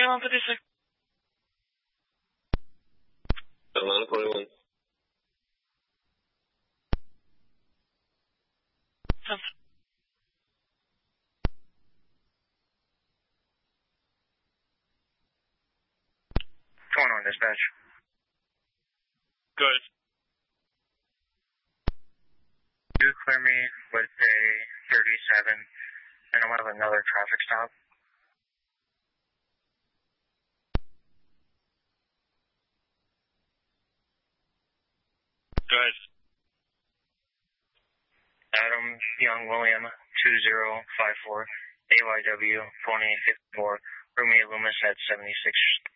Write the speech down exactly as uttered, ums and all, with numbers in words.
one fifty-six. Atlanta twenty-one. twenty-one dispatch. Good. You clear me with a thirty-seven, and I'm going to have another traffic stop. Good. Adam Young William two zero five four A Y W twenty-eight fifty-four Romeo Loomis at seventy-six